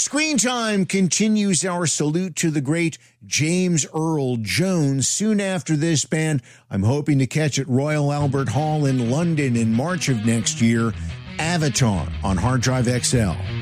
Screen Time continues our salute to the great James Earl Jones. Soon after this, band I'm hoping to catch at Royal Albert Hall in London in March of next year. Avatar on Hard Drive XL.